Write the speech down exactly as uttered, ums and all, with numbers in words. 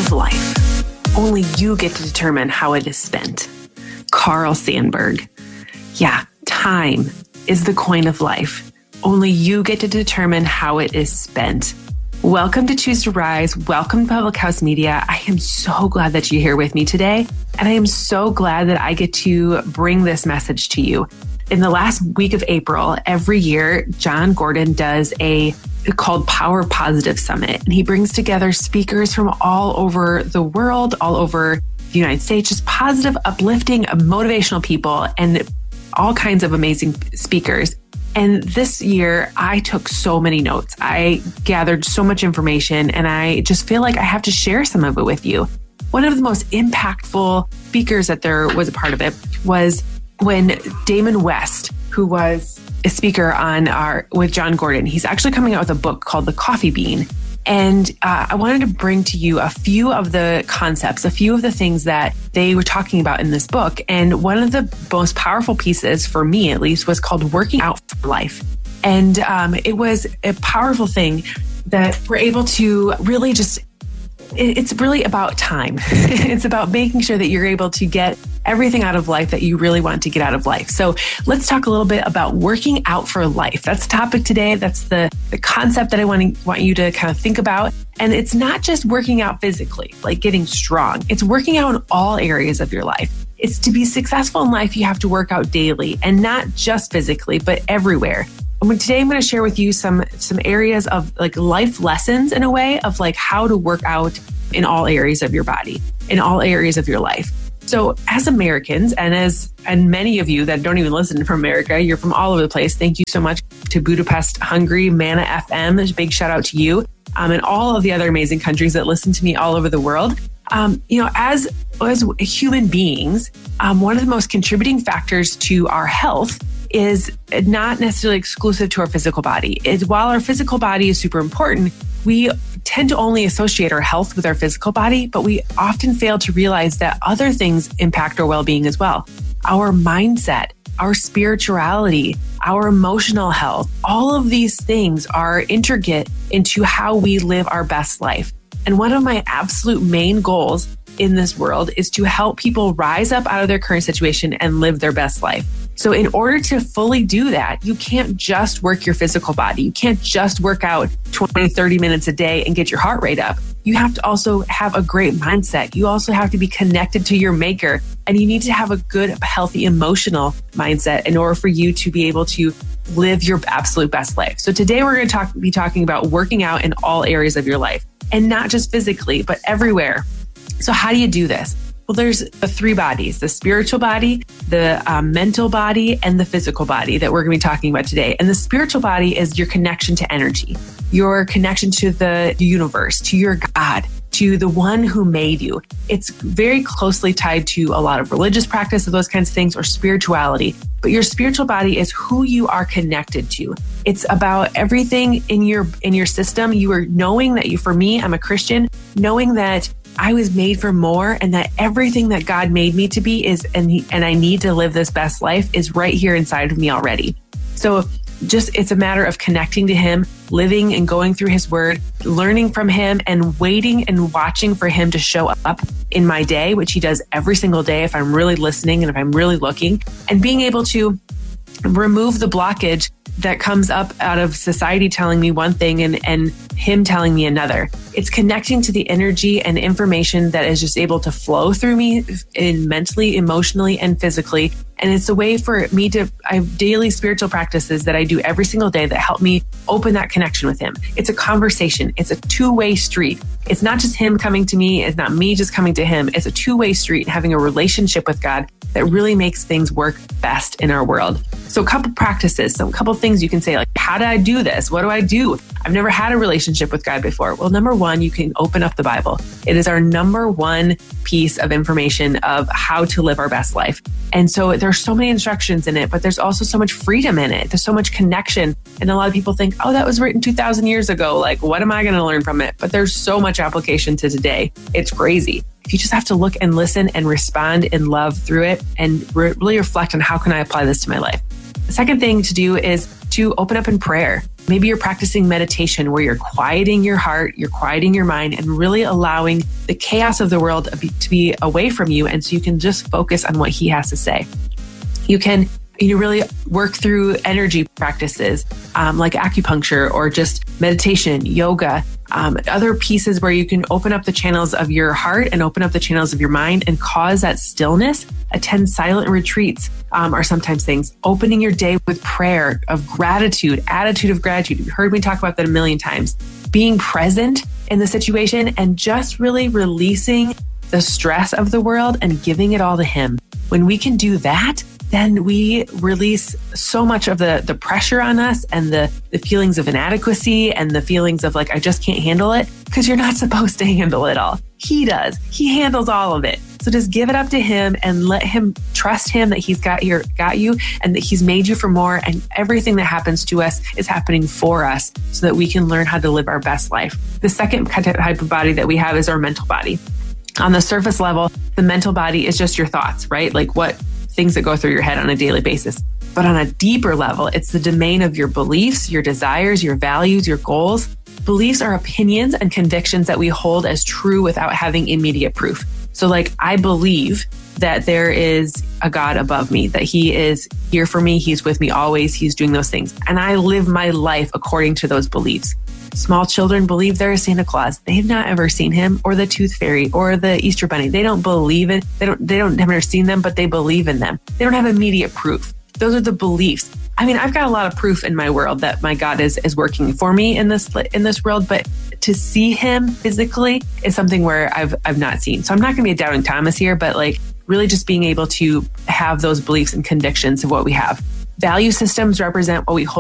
of life. Only you get to determine how it is spent. Carl Sandburg. Yeah, time is the coin of life. Only you get to determine how it is spent. Welcome to Choose to Rise. Welcome to Public House Media. I am so glad that you're here with me today. And I am so glad that I get to bring this message to you. In the last week of April, every year, Jon Gordon does a called Power of Positive Summit. And he brings together speakers from all over the world, all over the United States, just positive, uplifting, motivational people and all kinds of amazing speakers. And this year, I took so many notes. I gathered so much information, and I just feel like I have to share some of it with you. One of the most impactful speakers that there was a part of it was when Damon West, who was a speaker on our with Jon Gordon, he's actually coming out with a book called The Coffee Bean. And uh, I wanted to bring to you a few of the concepts, a few of the things that they were talking about in this book. And one of the most powerful pieces, for me at least, was called Working Out for Life. And um, it was a powerful thing that we're able to really just, it's really about time. It's about making sure that you're able to get everything out of life that you really want to get out of life. So let's talk a little bit about working out for life. That's the topic today. That's the, the concept that I want to, want you to kind of think about. And it's not just working out physically, like getting strong. It's working out in all areas of your life. It's to be successful in life, you have to work out daily, and not just physically, but everywhere. And today I'm going to share with you some, some areas of like life lessons in a way of like how to work out in all areas of your body, in all areas of your life. So as Americans, and as and many of you that don't even listen from America, you're from all over the place. Thank you so much to Budapest, Hungary, Mana F M. There's a big shout out to you um, and all of the other amazing countries that listen to me all over the world. Um, you know, as as human beings, um, one of the most contributing factors to our health is not necessarily exclusive to our physical body. It's, while our physical body is super important, we tend to only associate our health with our physical body, but we often fail to realize that other things impact our well-being as well. Our mindset, our spirituality, our emotional health, all of these things are intricate into how we live our best life. And one of my absolute main goals in this world is to help people rise up out of their current situation and live their best life. So in order to fully do that, you can't just work your physical body. You can't just work out twenty, thirty minutes a day and get your heart rate up. You have to also have a great mindset. You also have to be connected to your maker, and you need to have a good, healthy, emotional mindset in order for you to be able to live your absolute best life. So today we're going to talk, be talking about working out in all areas of your life, and not just physically, but everywhere. So how do you do this? Well, there's the three bodies, the spiritual body, the um, mental body, and the physical body that we're going to be talking about today. And the spiritual body is your connection to energy, your connection to the universe, to your God, to the one who made you. It's very closely tied to a lot of religious practice of those kinds of things or spirituality. But your spiritual body is who you are connected to. It's about everything in your in your system. You are knowing that you, for me, I'm a Christian, knowing that I was made for more and that everything that God made me to be is, and he, and I need to live this best life is right here inside of me already. So just, it's a matter of connecting to him, living and going through his word, learning from him and waiting and watching for him to show up in my day, which he does every single day if I'm really listening and if I'm really looking, and being able to remove the blockage that comes up out of society telling me one thing and, and him telling me another. It's connecting to the energy and information that is just able to flow through me in mentally, emotionally, and physically. And it's a way for me to, I have daily spiritual practices that I do every single day that help me open that connection with him. It's a conversation. It's a two-way street. It's not just him coming to me. It's not me just coming to him. It's a two-way street, having a relationship with God that really makes things work best in our world. So a couple practices, some couple things you can say, like, how do I do this? What do I do? I've never had a relationship with God before. Well, number one, you can open up the Bible. It is our number one piece of information of how to live our best life. And so there's so many instructions in it, but there's also so much freedom in it. There's so much connection. And a lot of people think, oh, that was written two thousand years ago. Like, what am I going to learn from it? But there's so much application to today. It's crazy. You just have to look and listen and respond in love through it and re- really reflect on how can I apply this to my life. The second thing to do is to open up in prayer. Maybe you're practicing meditation where you're quieting your heart, you're quieting your mind, and really allowing the chaos of the world to be away from you. And so you can just focus on what he has to say. You can you know, really work through energy practices um, like acupuncture or just meditation, yoga, um, other pieces where you can open up the channels of your heart and open up the channels of your mind and cause that stillness. Attend silent retreats um, are sometimes things. Opening your day with prayer of gratitude, attitude of gratitude. You've heard me talk about that a million times. Being present in the situation and just really releasing the stress of the world and giving it all to him. When we can do that, then we release so much of the, the pressure on us and the, the feelings of inadequacy and the feelings of like, I just can't handle it, because you're not supposed to handle it all. He does. He handles all of it. So just give it up to him and let him trust him that he's got your, got you and that he's made you for more. And everything that happens to us is happening for us so that we can learn how to live our best life. The second type of body that we have is our mental body. On the surface level, the mental body is just your thoughts, right? Like what things that go through your head on a daily basis. But on a deeper level, it's the domain of your beliefs, your desires, your values, your goals. Beliefs are opinions and convictions that we hold as true without having immediate proof. So like, I believe that there is a God above me, that he is here for me. He's with me always. He's doing those things. And I live my life according to those beliefs. Small children believe there is Santa Claus. They've not ever seen him or the Tooth Fairy or the Easter Bunny. They don't believe it. They don't, they don't have never seen them, but they believe in them. They don't have immediate proof. Those are the beliefs. I mean, I've got a lot of proof in my world that my God is, is working for me in this, in this world, but to see him physically is something where I've, I've not seen. So I'm not going to be a doubting Thomas here, but like really just being able to have those beliefs and convictions of what we have. Value systems represent what we hold